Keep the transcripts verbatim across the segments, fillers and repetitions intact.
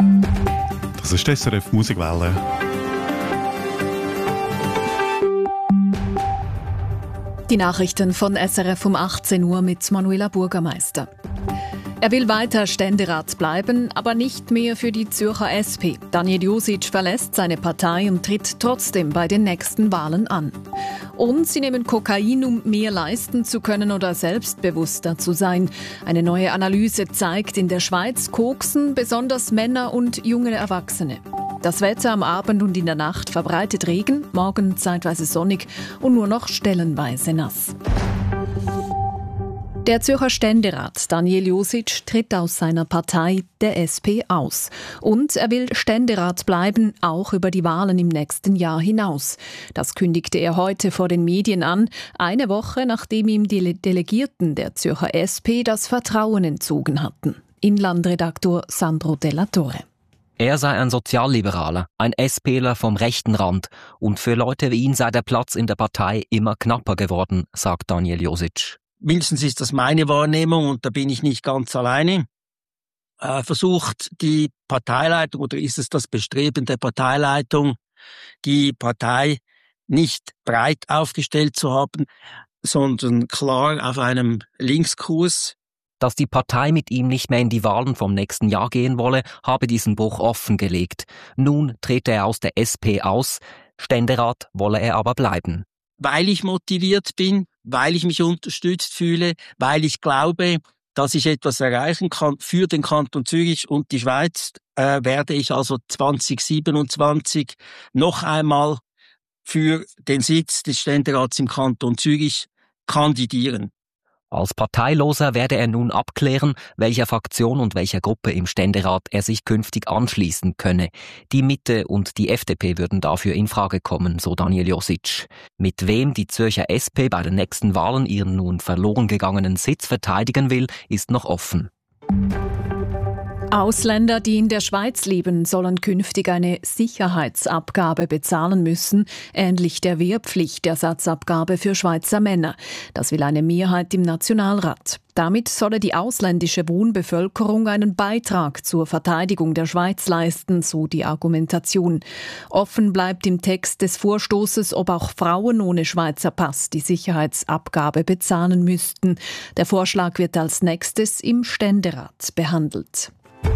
Das ist die S R F Musikwelle. Die Nachrichten von S R F um achtzehn Uhr mit Manuela Bürgermeister. Er will weiter Ständerat bleiben, aber nicht mehr für die Zürcher S P. Daniel Jusic verlässt seine Partei und tritt trotzdem bei den nächsten Wahlen an. Und sie nehmen Kokain, um mehr leisten zu können oder selbstbewusster zu sein. Eine neue Analyse zeigt, in der Schweiz koksen besonders Männer und junge Erwachsene. Das Wetter am Abend und in der Nacht verbreitet Regen, morgen zeitweise sonnig und nur noch stellenweise nass. Der Zürcher Ständerat Daniel Jusic tritt aus seiner Partei, der S P, aus. Und er will Ständerat bleiben, auch über die Wahlen im nächsten Jahr hinaus. Das kündigte er heute vor den Medien an, eine Woche nachdem ihm die Delegierten der Zürcher S P das Vertrauen entzogen hatten. Inlandredaktor Sandro Della Torre. Er sei ein Sozialliberaler, ein SPler vom rechten Rand und für Leute wie ihn sei der Platz in der Partei immer knapper geworden, sagt Daniel Jusic. Mindestens ist das meine Wahrnehmung und da bin ich nicht ganz alleine. Äh, versucht die Parteileitung oder ist es das Bestreben der Parteileitung, die Partei nicht breit aufgestellt zu haben, sondern klar auf einem Linkskurs. Dass die Partei mit ihm nicht mehr in die Wahlen vom nächsten Jahr gehen wolle, habe diesen Bruch offengelegt. Nun trete er aus der S P aus, Ständerat wolle er aber bleiben. Weil ich motiviert bin, weil ich mich unterstützt fühle, weil ich glaube, dass ich etwas erreichen kann für den Kanton Zürich und die Schweiz, äh, werde ich also zwanzig siebenundzwanzig noch einmal für den Sitz des Ständerats im Kanton Zürich kandidieren. Als Parteiloser werde er nun abklären, welcher Fraktion und welcher Gruppe im Ständerat er sich künftig anschließen könne. Die Mitte und die F D P würden dafür in Frage kommen, so Daniel Jusic. Mit wem die Zürcher S P bei den nächsten Wahlen ihren nun verloren gegangenen Sitz verteidigen will, ist noch offen. Ausländer, die in der Schweiz leben, sollen künftig eine Sicherheitsabgabe bezahlen müssen, ähnlich der Wehrpflichtersatzabgabe für Schweizer Männer. Das will eine Mehrheit im Nationalrat. Damit solle die ausländische Wohnbevölkerung einen Beitrag zur Verteidigung der Schweiz leisten, so die Argumentation. Offen bleibt im Text des Vorstoßes, ob auch Frauen ohne Schweizer Pass die Sicherheitsabgabe bezahlen müssten. Der Vorschlag wird als nächstes im Ständerat behandelt.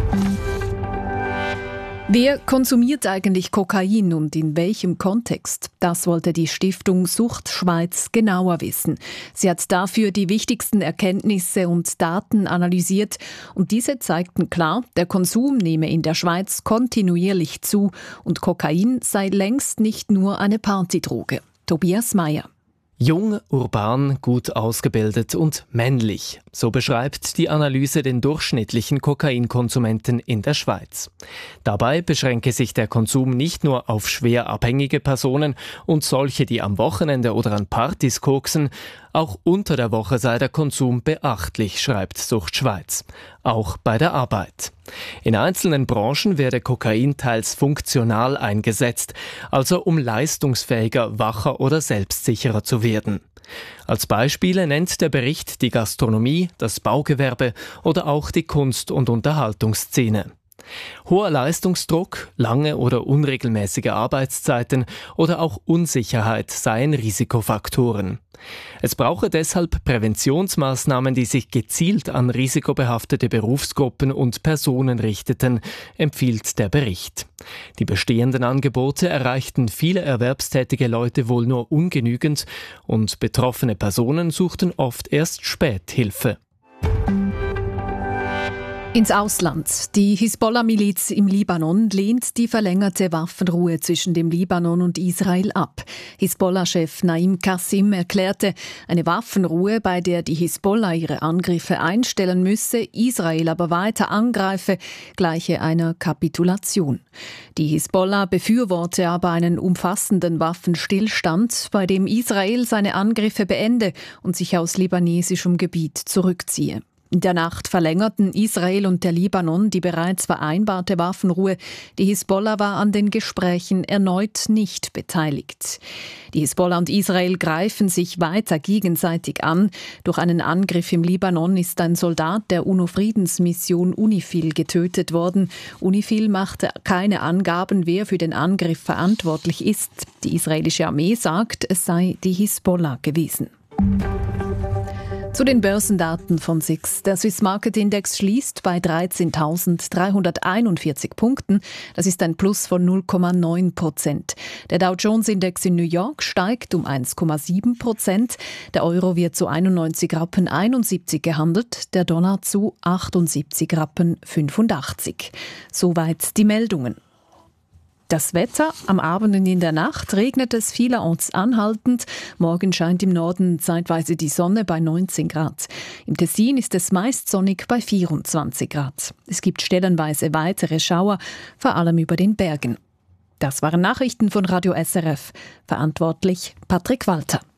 Wer konsumiert eigentlich Kokain und in welchem Kontext? Das wollte die Stiftung Sucht Schweiz genauer wissen. Sie hat dafür die wichtigsten Erkenntnisse und Daten analysiert und diese zeigten klar, der Konsum nehme in der Schweiz kontinuierlich zu und Kokain sei längst nicht nur eine Partydroge. Tobias Meyer. Jung, urban, gut ausgebildet und männlich. So beschreibt die Analyse den durchschnittlichen Kokainkonsumenten in der Schweiz. Dabei beschränke sich der Konsum nicht nur auf schwer abhängige Personen und solche, die am Wochenende oder an Partys koksen. Auch unter der Woche sei der Konsum beachtlich, schreibt Sucht Schweiz. Auch bei der Arbeit. In einzelnen Branchen werde Kokain teils funktional eingesetzt, also um leistungsfähiger, wacher oder selbstsicherer zu werden. Als Beispiele nennt der Bericht die Gastronomie, das Baugewerbe oder auch die Kunst- und Unterhaltungsszene. Hoher Leistungsdruck, lange oder unregelmäßige Arbeitszeiten oder auch Unsicherheit seien Risikofaktoren. Es brauche deshalb Präventionsmaßnahmen, die sich gezielt an risikobehaftete Berufsgruppen und Personen richteten, empfiehlt der Bericht. Die bestehenden Angebote erreichten viele erwerbstätige Leute wohl nur ungenügend und betroffene Personen suchten oft erst spät Hilfe. Ins Ausland. Die Hisbollah-Miliz im Libanon lehnt die verlängerte Waffenruhe zwischen dem Libanon und Israel ab. Hisbollah-Chef Naim Qassim erklärte, eine Waffenruhe, bei der die Hisbollah ihre Angriffe einstellen müsse, Israel aber weiter angreife, gleiche einer Kapitulation. Die Hisbollah befürworte aber einen umfassenden Waffenstillstand, bei dem Israel seine Angriffe beende und sich aus libanesischem Gebiet zurückziehe. In der Nacht verlängerten Israel und der Libanon die bereits vereinbarte Waffenruhe. Die Hisbollah war an den Gesprächen erneut nicht beteiligt. Die Hisbollah und Israel greifen sich weiter gegenseitig an. Durch einen Angriff im Libanon ist ein Soldat der UNO-Friedensmission UNIFIL getötet worden. UNIFIL machte keine Angaben, wer für den Angriff verantwortlich ist. Die israelische Armee sagt, es sei die Hisbollah gewesen. Zu den Börsendaten von S I X. Der Swiss Market Index schließt bei dreizehntausenddreihunderteinundvierzig Punkten. Das ist ein Plus von null Komma neun Prozent. Der Dow Jones Index in New York steigt um eins Komma sieben Prozent. Der Euro wird zu einundneunzig Rappen einundsiebzig gehandelt, der Dollar zu achtundsiebzig Rappen fünfundachtzig. Soweit die Meldungen. Das Wetter: Am Abend und in der Nacht regnet es vielerorts anhaltend. Morgen scheint im Norden zeitweise die Sonne bei neunzehn Grad. Im Tessin ist es meist sonnig bei vierundzwanzig Grad. Es gibt stellenweise weitere Schauer, vor allem über den Bergen. Das waren Nachrichten von Radio S R F. Verantwortlich Patrick Walter.